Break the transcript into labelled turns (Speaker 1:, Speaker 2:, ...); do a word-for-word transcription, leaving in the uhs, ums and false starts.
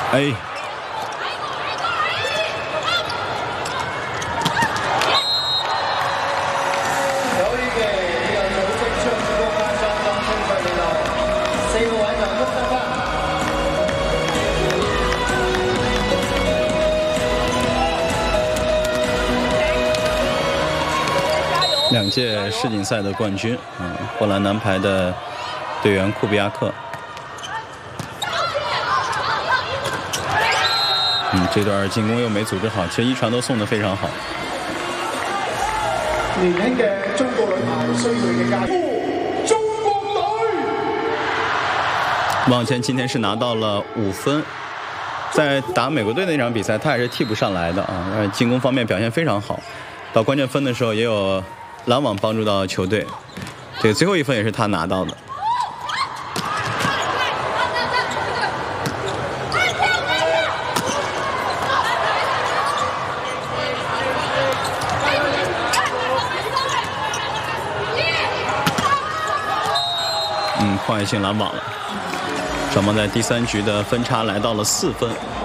Speaker 1: 哎。 两届世锦赛的冠军，嗯，波兰男排的队员库比亚克，嗯，这段进攻又没组织好，其实一传都送得非常好。
Speaker 2: 年輕嘅中國女排需要嘅加油！中國隊！
Speaker 1: 往前今天是拿到了五分，在打美國隊那場比賽，他也是替補上來的啊，但是進攻方面表現非常好，到關鍵分的時候也有。 攔網幫助到球隊，這個最後一分也是他拿到的。嗯，破壞性攔網了，雙方在第三局的分差來到了四分。